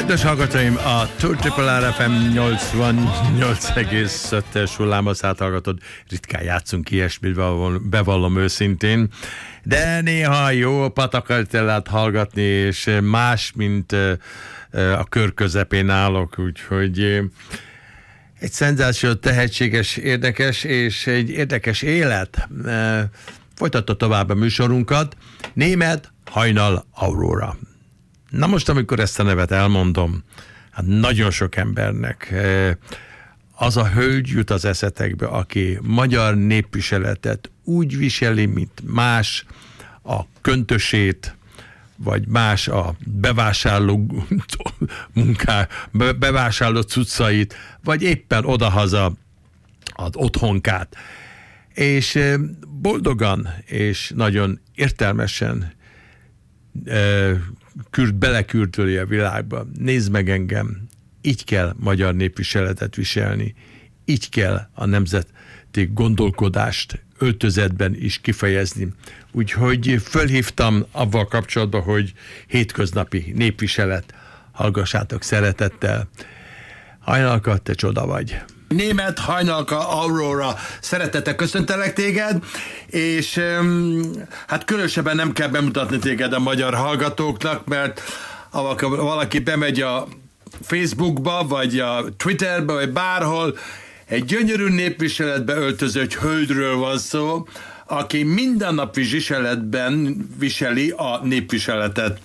Kedves hallgatóim, a RRFM 88,5-es hullámhosszát hallgatod. Ritkán játszunk ilyesmit, bevallom őszintén. De néha jó Patakartellát hallgatni, és más, mint a kör közepén állok, úgyhogy egy szenzációs, tehetséges, érdekes, és egy érdekes élet folytatta tovább a műsorunkat. Német Hajnal Aurora. Na most, amikor ezt a nevet elmondom, hát nagyon sok embernek az a hölgy jut az eszetekbe, aki magyar népviseletet úgy viseli, mint más a köntösét, vagy más a bevásárló bevásárló cuccait, vagy éppen odahaza az otthonkát. És boldogan és nagyon értelmesen belekürtöli a világba. Nézd meg engem, így kell magyar népviseletet viselni, így kell a nemzeti gondolkodást öltözetben is kifejezni. Úgyhogy fölhívtam avval kapcsolatban, hogy hétköznapi népviselet, hallgassátok szeretettel. Hajnalka, te csoda vagy. Német Hajnalka Aurora, szeretettel köszöntelek téged, és hát különösebben nem kell bemutatni téged a magyar hallgatóknak, mert ha valaki bemegy a Facebookba, vagy a Twitterbe, vagy bárhol, egy gyönyörű népviseletbe öltöző hölgyről van szó, aki mindennapi viseletben viseli a népviseletet.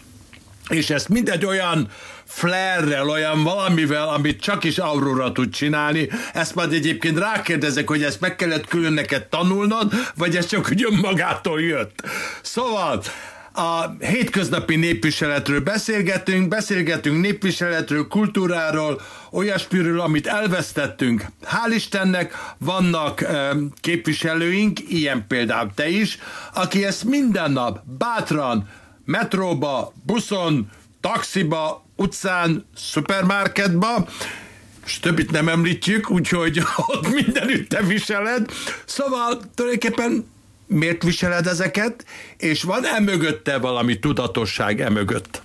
És ezt mindegy olyan flairrel, olyan valamivel, amit csak is Aurora tud csinálni. Ezt majd egyébként rákérdezek, hogy ezt meg kellett külön neked tanulnod, vagy ez csak úgy önmagától jött. Szóval a hétköznapi népviseletről beszélgetünk népviseletről, kultúráról, olyasmiről, amit elvesztettünk. Hál' Istennek vannak képviselőink, ilyen például te is, aki ezt minden nap bátran, metróba, buszon, taxiba, utcán, szupermarketba, és többit nem említjük, úgyhogy ott mindenütt te viseled. Szóval tulajdonképpen miért viseled ezeket, és van-e mögötte valami tudatosság emögött?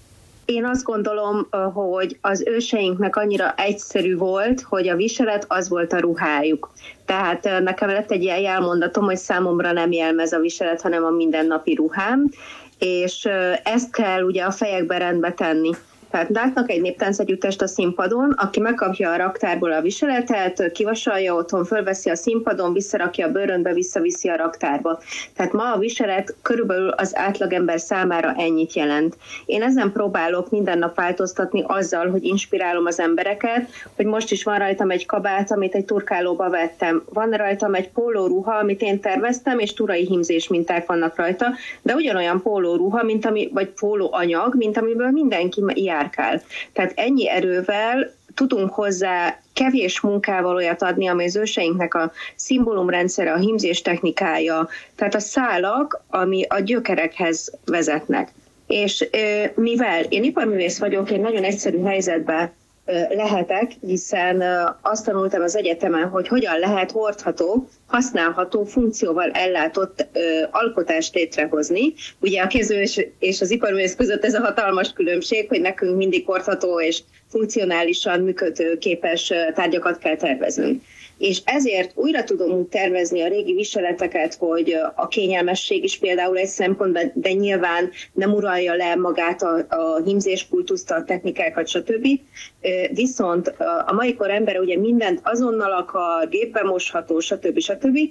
Én azt gondolom, hogy az őseinknek annyira egyszerű volt, hogy a viselet az volt a ruhájuk. Tehát nekem lett egy ilyen jelmondatom, hogy számomra nem jelmez a viselet, hanem a mindennapi ruhám, és ezt kell ugye a fejekbe rendbe tenni. Tehát látnak egy néptáncegyüttest a színpadon, aki megkapja a raktárból a viseletet, kivasalja otthon, fölveszi a színpadon, visszarakja a bőrönbe, visszaviszi a raktárba. Tehát ma a viselet körülbelül az átlagember számára ennyit jelent. Én ezen próbálok minden nap változtatni azzal, hogy inspirálom az embereket, hogy most is van rajtam egy kabát, amit egy turkálóba vettem. Van rajtam egy pólóruha, amit én terveztem, és turai hímzés minták vannak rajta, de ugyanolyan pólóruha, vagy pólóanyag, mint amiből mindenki járkál. Tehát ennyi erővel tudunk hozzá kevés munkával olyat adni, ami az őseinknek a szimbólumrendszere, a hímzés technikája, tehát a szálak, ami a gyökerekhez vezetnek. És mivel én iparművész vagyok, én nagyon egyszerű helyzetben lehetek, hiszen azt tanultam az egyetemen, hogy hogyan lehet hordható, használható, funkcióval ellátott alkotást létrehozni. Ugye a kézmű és az iparművész között ez a hatalmas különbség, hogy nekünk mindig hordható és funkcionálisan működőképes tárgyakat kell terveznünk. És ezért újra tudom úgy tervezni a régi viseleteket, hogy a kényelmesség is például egy szempont, de nyilván nem uralja le magát a hímzéskultuszt, a technikákat, stb. Viszont a mai kor ember ugye mindent azonnal akar, gépbe mosható, stb.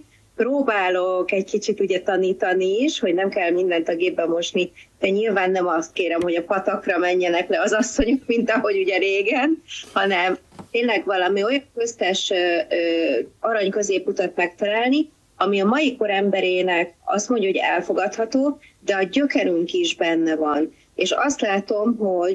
Próbálok egy kicsit ugye tanítani is, hogy nem kell mindent a gépbe mosni, de nyilván nem azt kérem, hogy a patakra menjenek le az asszonyok, mint ahogy ugye régen, hanem tényleg valami olyan köztes arany középutat megtalálni, ami a mai kor emberének azt mondja, hogy elfogadható, de a gyökerünk is benne van. És azt látom,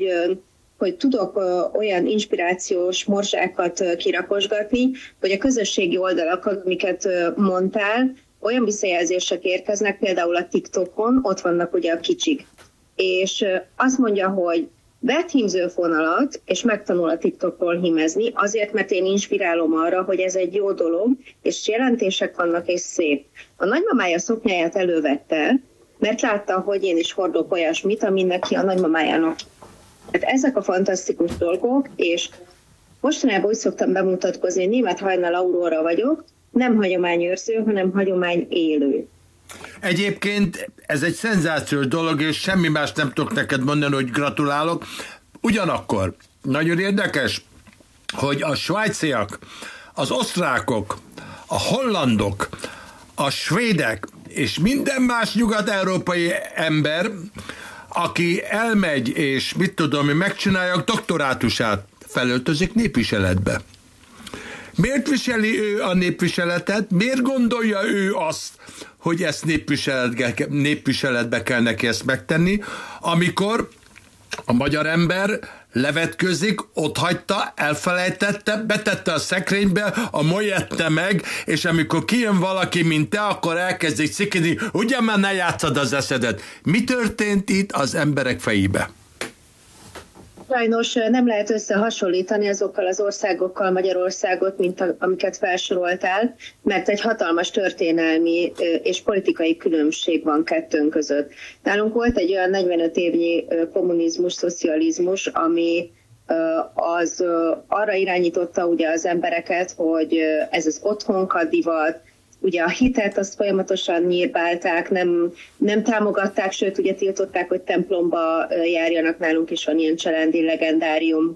hogy tudok olyan inspirációs morzsákat kirakosgatni, hogy a közösségi oldalakat, amiket mondtál, olyan visszajelzések érkeznek, például a TikTokon, ott vannak ugye a kicsik. És azt mondja, hogy vett hímzőfonalat, és megtanul a TikTokról hímezni, azért, mert én inspirálom arra, hogy ez egy jó dolog, és jelentések vannak, és szép. A nagymamája szoknyáját elővette, mert látta, hogy én is hordok olyasmit, ami neki a nagymamájának Hát ezek a fantasztikus dolgok, és mostanában úgy szoktam bemutatkozni, német Hajnal Aurora vagyok, nem hagyományőrző, hanem hagyományélő. Egyébként ez egy szenzációs dolog, és semmi más nem tudok neked mondani, hogy gratulálok. Ugyanakkor nagyon érdekes, hogy a svájciak, az osztrákok, a hollandok, a svédek és minden más nyugat-európai ember, aki elmegy és mit tudom, megcsinálja a doktorátusát, felöltözik népviseletbe. Miért viseli ő a népviseletet? Miért gondolja ő azt, hogy ezt népviseletbe kell neki ezt megtenni, amikor a magyar ember levetkőzik, ott hagyta, elfelejtette, betette a szekrénybe, a molyette meg, és amikor kijön valaki, mint te, akkor elkezdik szikizni, ugye már ne játszad az eszedet. Mi történt itt az emberek fejébe? Sajnos nem lehet összehasonlítani azokkal az országokkal Magyarországot, mint amiket felsoroltál, mert egy hatalmas történelmi és politikai különbség van kettőnk között. Nálunk volt egy olyan 45 évnyi kommunizmus, szocializmus, ami az arra irányította ugye az embereket, hogy ez az otthonka divat, ugye a hitet azt folyamatosan nyírbálták, nem támogatták, sőt ugye tiltották, hogy templomba járjanak. Nálunk is van ilyen családi legendárium,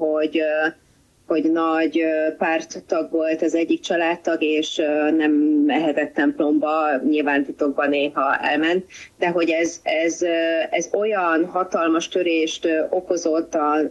hogy nagy párttag volt az egyik családtag, és nem mehetett templomba, nyilván titokban néha elment, de hogy ez olyan hatalmas törést okozott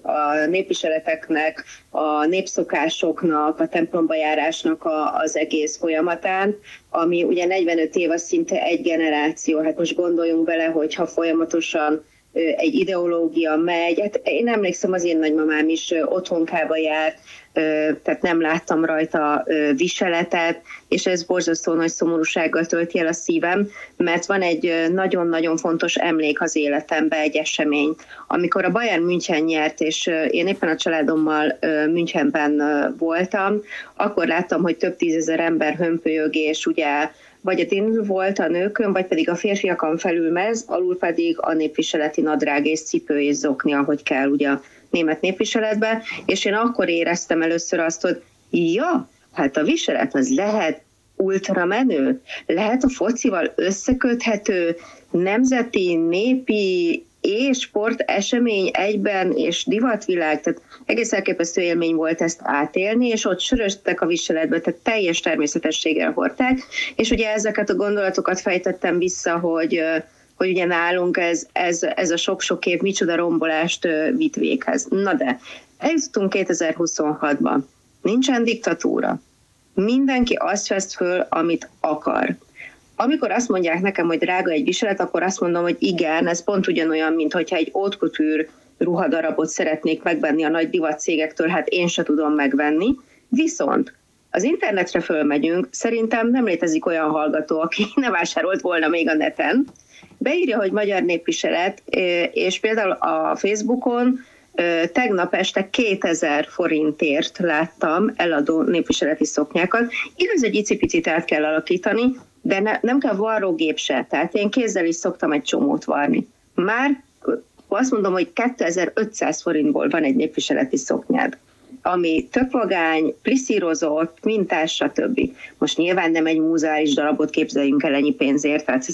a népviseleteknek, a népszokásoknak, a templomba járásnak az egész folyamatán, ami ugye 45 év az szinte egy generáció. Hát most gondoljunk bele, hogyha folyamatosan egy ideológia megy. Hát én emlékszem, az én nagymamám is otthonkába járt, tehát nem láttam rajta viseletet, és ez borzasztó nagy szomorúsággal tölti el a szívem, mert van egy nagyon-nagyon fontos emlék az életemben, egy esemény. Amikor a Bayern München nyert, és én éppen a családommal Münchenben voltam, akkor láttam, hogy több tízezer ember hömpölyög, és ugye vagy a din volt a nőkön, vagy pedig a férfiakon felül mez, alul pedig a népviseleti nadrág és cipő és zokni, ahogy kell ugye a német népviseletbe, és én akkor éreztem először azt, hogy ja, hát a viselet az lehet ultramenő, lehet a focival összeköthető, nemzeti, népi és sport esemény egyben, és divatvilág, tehát egész elképesztő élmény volt ezt átélni, és ott söröstek a viseletbe, tehát teljes természetességgel hordták, és ugye ezeket a gondolatokat fejtettem vissza, hogy ugye nálunk ez a sok-sok év micsoda rombolást vitt véghez. Na de, eljutottunk 2026-ba. Nincsen diktatúra. Mindenki azt vesz föl, amit akar. Amikor azt mondják nekem, hogy drága egy viselet, akkor azt mondom, hogy igen, ez pont ugyanolyan, mint hogyha egy haute couture ruhadarabot szeretnék megvenni a nagy divatcégektől, hát én se tudom megvenni. Viszont az internetre fölmegyünk, szerintem nem létezik olyan hallgató, aki ne vásárolt volna még a neten. Beírja, hogy magyar népviselet, és például a Facebookon tegnap este 2000 forintért láttam eladó népviseleti szoknyákat. Igaz, egy icipicit át kell alakítani, de nem kell varrógép se, tehát én kézzel is szoktam egy csomót varni. Már azt mondom, hogy 2500 forintból van egy népviseleti szoknyád, ami tök vagány, pliszírozott, mintás, stb. Most nyilván nem egy múzeális darabot képzeljünk el ennyi pénzért, tehát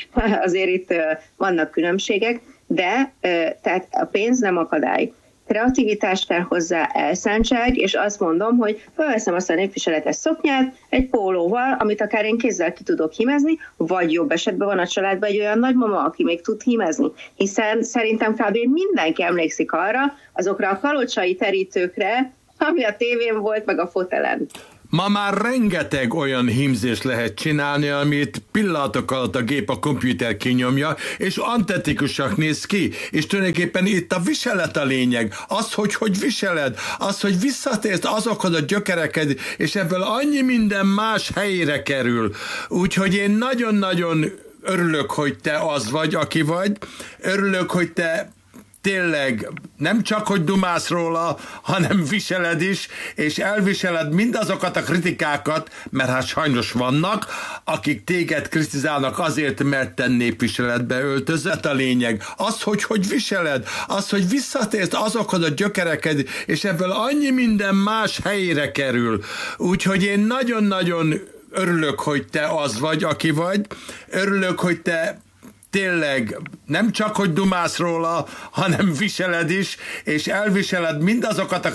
azért itt vannak különbségek, de tehát a pénz nem akadály. Kreativitás kell hozzá, elszántság, és azt mondom, hogy felveszem azt a népviseletes szoknyát egy pólóval, amit akár én kézzel ki tudok hímezni, vagy jobb esetben van a családban egy olyan nagymama, aki még tud hímezni. Hiszen szerintem kb. Mindenki emlékszik arra, azokra a kalocsai terítőkre, ami a tévén volt, meg a fotelen. Ma már rengeteg olyan hímzést lehet csinálni, amit pillanatok alatt a gép, a komputer kinyomja, és antetikusak néz ki. És tulajdonképpen itt a viselet a lényeg. Az, hogy viseled, az, hogy visszatérsz azokhoz a gyökerekhez, és ebből annyi minden más helyére kerül. Úgyhogy én nagyon-nagyon örülök, hogy te az vagy, aki vagy. Örülök, hogy te tényleg nem csak, hogy dumálsz róla, hanem viseled is, és elviseled mindazokat a kritikákat, mert hát sajnos vannak, akik téged kritizálnak azért, mert te népviseletbe öltözött. A lényeg az, hogy viseled, az, hogy visszatérsz azokhoz a gyökereked, és ebből annyi minden más helyére kerül. Úgyhogy én nagyon-nagyon örülök, hogy te az vagy, aki vagy. Örülök, hogy te tényleg nem csak, hogy dumálsz róla, hanem viseled is, és elviseled mindazokat a